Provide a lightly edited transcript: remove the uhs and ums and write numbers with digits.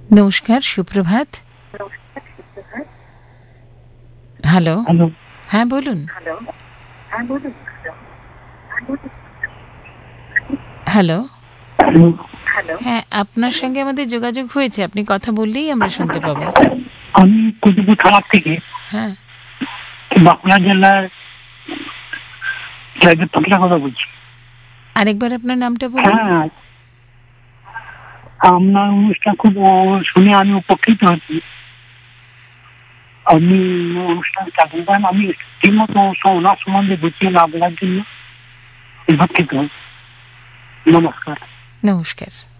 নমস্কার, সুপ্রভাত। Hello. Hello. হ্যাঁ, বলুন। হ্যালো। হ্যালো। হ্যাঁ, আপনার সঙ্গে আমাদের যোগাযোগ হয়েছে, আপনি কথা বললেই আমরা শুনতে পাবো। আমি কুতুবপুর থানা থেকে হ্যাঁ, বাঁকুড়া জেলার জয়দেবপুর কথা বলছি। আরেকবার আপনার নামটা বলুন। হ্যাঁ, আপনার অনুষ্ঠান খুব শুনে আমি উপকৃত হচ্ছি। আপনি অনুষ্ঠান চালু করেন, আমি ঠিক মতো ওনার সম্বন্ধে বুঝিয়ে না বলার জন্য দুঃখিত। নমস্কার। নমস্কার।